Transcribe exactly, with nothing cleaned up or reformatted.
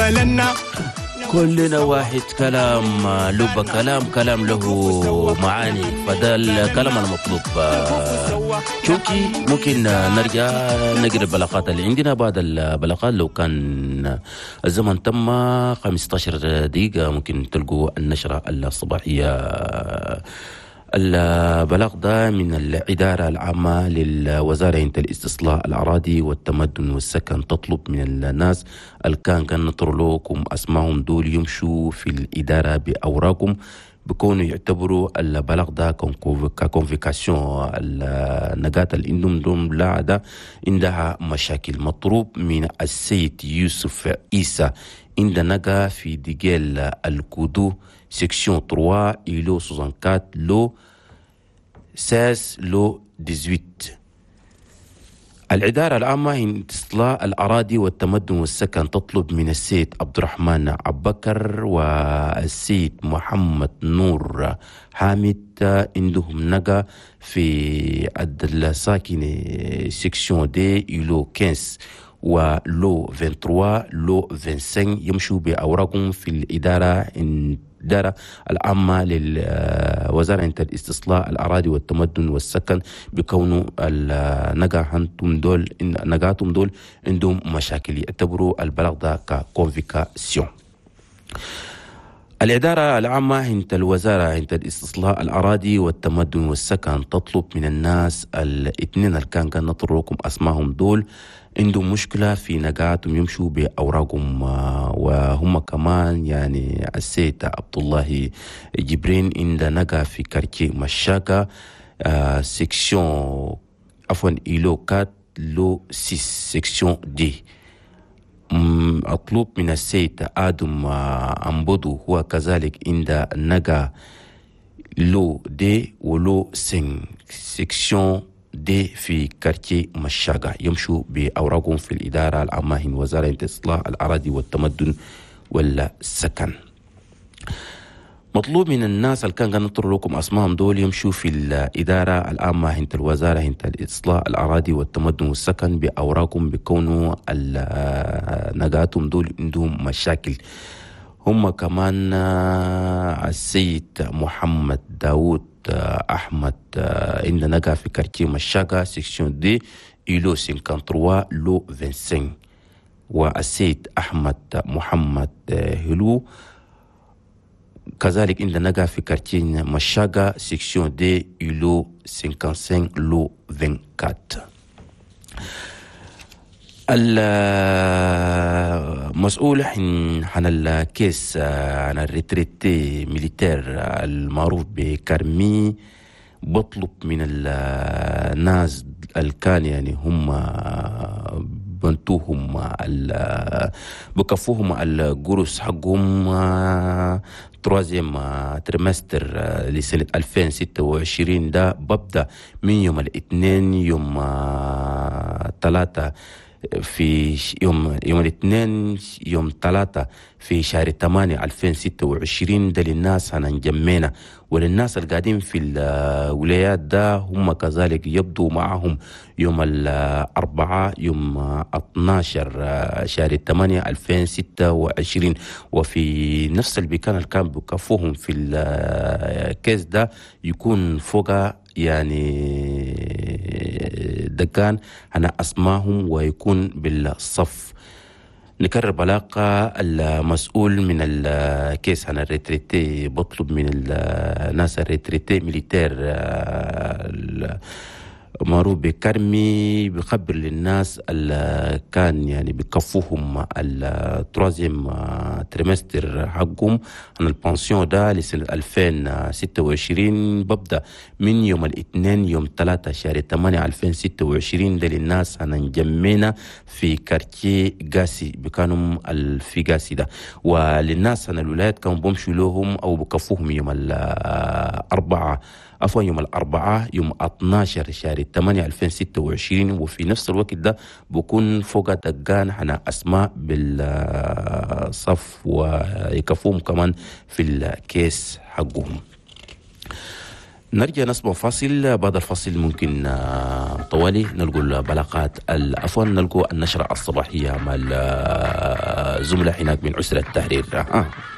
بلدنا. كلنا واحد كلام لب كلام كلام له معاني، فده الكلام المطلوب. شوكي ممكن نرجع نقرا البلاغات اللي عندنا. بعد البلاغات لو كان الزمن تم خمسة عشر دقيقة ممكن تلقوا النشرة الصباحية. البلاغ ده من الإدارة العامة للوزارة عند الاستصلاح الأراضي والتمدن والسكن، تطلب من الناس اللي كان كان نطرلوكم أسمائهم دول يمشوا في الإدارة بأوراقهم، بكونوا يعتبروا البلاغ ده كونفيكاسيون. النقاط اللي عندهم دوم لا ده عندها مشاكل. مطلوب من السيد يوسف عيسى عند نقا في ديجيل الكودو سيكسيون ثلاثة إلو أربعة وستين لو ستة لو ثمانية عشر. الإدارة العامة عند استصلاح الأراضي والتمدن والسكن تطلب من السيد عبد الرحمن عبكر والسيد محمد نور حامد عندهم نقا في الساكن سيكسيون دي إلو خمسة ولو ثلاثة وعشرين لو خمسة وعشرين يمشوا بأوراقهم في الإدارة الإدارة العامة للوزارة الاستصلاح الأراضي والتمدن والسكن، بكونوا النقاهاتهم دول نقاهاتهم دول عندهم مشاكل، يعتبروا البلاغ ده ككونفيكاسيون. الإدارة العامة عند الوزارة عند الاستصلاح الأراضي والتمدن والسكن تطلب من الناس الاثنين اللي كان كان نطرقكم أسمائهم دول عندهم مشكلة في نقاطهم يمشوا بأوراقهم، وهم كمان يعني السيد عبد الله جبرين عند نقا في كارتي مشاكا آه سيكسيون عفوا إلو كات لو سيس سيكسيون دي. أطلب من السيد آدم أمبودو هو كذلك عند نقا لو دي ولو سين سيكسيون دي في كارتي مشاقة، يمشوا بأوراقهم في الإدارة العامة من وزارة الاستصلاح الأراضي والتمدن والسكن. مطلوب من الناس اللي كان نطر لكم أسمائهم دول يمشوا في الإدارة العامة عند الوزارة عند الاستصلاح الأراضي والتمدن والسكن بأوراقهم، بكونوا نقاتهم دول عندهم مشاكل. هم كمان السيد محمد داود أحمد عند نقا في كارتي مشاقة سيكسيون دي إلو خمسة وخمسين لو خمسة وعشرين، والسيد أحمد محمد هلو كذلك عند نقا في كارتي مشاقة سيكسيون دي إلو خمسة وخمسين لو أربعة وعشرين. المسؤول عن الكيس عن الريتريتي ميليتير المعروف بكارمي بطلب من الناس اللي كان يعني هم بنتوهم بكفوهم الجروس حقهم تروازيم تريمستر لسنة ألفين وستة وعشرين ده ببدأ من يوم الاثنين يوم ثلاثة في يوم يوم الاثنين يوم ثلاثة في شهر ثمانية ألفين وستة وعشرين ده للناس هنجمعنا، وللناس القاعدين في الولايات ده هم كذلك يبدو معهم يوم الأربعاء يوم اثناشر شهر ثمانية ألفين وستة وعشرين. وفي نفس المكان اللي كان بكفوهم في الكيس ده يكون فوق يعني دكان أنا أسمعهم ويكون بالصف. نكرر بلاقة المسؤول من الكيس عن الريتريتي بطلب من الناس الريتريتي ميليتير معروف بكرمي بخبر للناس اللي كان يعني بكفوهم التروازيم تريمستر حقهم عن البنسيون ده لسنة ألفين وستة وعشرين ببدأ من يوم الاثنين يوم ثلاثة شهر ثمانية ألفين وستة وعشرين ده للناس هنجمعنا في كارتي قاسي بكانوا في قاسي ده، وللناس عن الولايات كانوا بمشوا لهم أو بكفوهم يوم الأربعاء عفوا يوم الأربعاء يوم اثناشر شهر ثمانية ألفين وستة وعشرين، وفي نفس الوقت ده بكون فوق دقان حنا أسماء بالصف ويكفوهم كمان في الكيس حقهم. نرجع نسمع فاصل. بعد الفاصل ممكن آه، طوالي نلقوا البلاغات ال- عفوا نلقوا النشرة الصباحية مع الزملاء هناك من أسرة التحرير. آه.